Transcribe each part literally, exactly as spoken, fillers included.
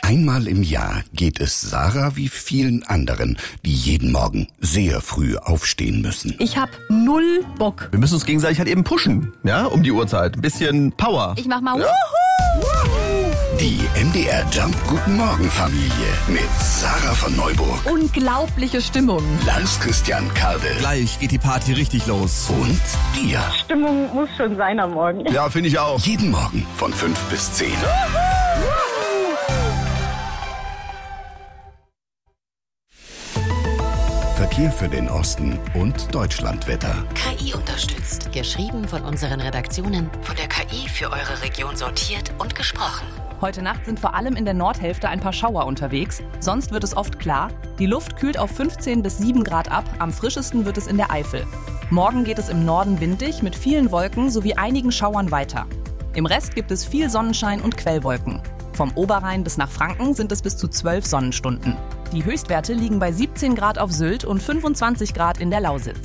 Einmal im Jahr geht es Sarah wie vielen anderen, die jeden Morgen sehr früh aufstehen müssen. Ich hab null Bock. Wir müssen uns gegenseitig halt eben pushen, ja, um die Uhrzeit. Ein bisschen Power. Ich mach mal ja. Wuhu! Die M D R Jump Guten Morgen Familie mit Sarah von Neuburg. Unglaubliche Stimmung. Lars Christian Kade. Gleich geht die Party richtig los. Und dir. Stimmung muss schon sein am Morgen. Ja, finde ich auch. Jeden Morgen von fünf bis zehn. Verkehr für den Osten und Deutschlandwetter. K I unterstützt. Geschrieben von unseren Redaktionen, von der K I für eure Region sortiert und gesprochen. Heute Nacht sind vor allem in der Nordhälfte ein paar Schauer unterwegs. Sonst wird es oft klar. Die Luft kühlt auf fünfzehn bis sieben Grad ab. Am frischesten wird es in der Eifel. Morgen geht es im Norden windig mit vielen Wolken sowie einigen Schauern weiter. Im Rest gibt es viel Sonnenschein und Quellwolken. Vom Oberrhein bis nach Franken sind es bis zu zwölf Sonnenstunden. Die Höchstwerte liegen bei siebzehn Grad auf Sylt und fünfundzwanzig Grad in der Lausitz.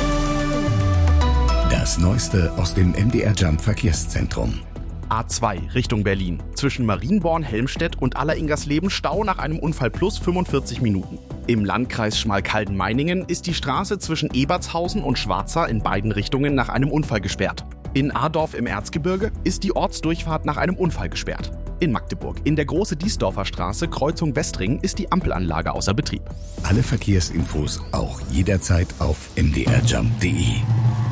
Das Neueste aus dem M D R Jump Verkehrszentrum. A zwei Richtung Berlin. Zwischen Marienborn, Helmstedt und Alleringersleben Stau nach einem Unfall plus fünfundvierzig Minuten. Im Landkreis Schmalkalden-Meiningen ist die Straße zwischen Ebertshausen und Schwarza in beiden Richtungen nach einem Unfall gesperrt. In Adorf im Erzgebirge ist die Ortsdurchfahrt nach einem Unfall gesperrt. In Magdeburg, in der Große Diesdorfer Straße, Kreuzung Westring, ist die Ampelanlage außer Betrieb. Alle Verkehrsinfos auch jederzeit auf m d r jump punkt d e.